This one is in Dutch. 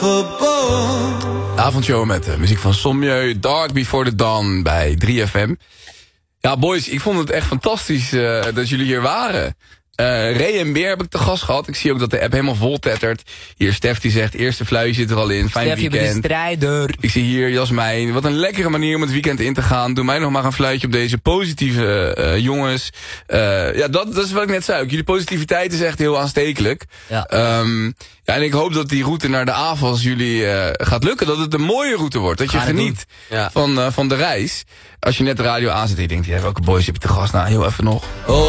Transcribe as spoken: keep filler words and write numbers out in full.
Avondshow met de muziek van Sommieu, Dark Before the Dawn bij drie F M. Ja, boys, ik vond het echt fantastisch uh, dat jullie hier waren. Uh, Ray en Beer heb ik te gast gehad. Ik zie ook dat de app helemaal vol tettert. Hier, Stef die zegt, eerste fluitje zit er al in. Fijn Stef, weekend. je bent een strijder. Ik zie hier Jasmijn. Wat een lekkere manier om het weekend in te gaan. Doe mij nog maar een fluitje op deze positieve uh, jongens. Uh, ja, dat, dat is wat ik net zei. Ook jullie positiviteit is echt heel aanstekelijk. Ja. Um, ja, en ik hoop dat die route naar de A V A S jullie uh, gaat lukken. Dat het een mooie route wordt. Dat je Gaan geniet ja. van, uh, van de reis. Als je net de radio aanzet en je denkt, ja, welke boys heb je te gast? Nou, heel even nog. Oh.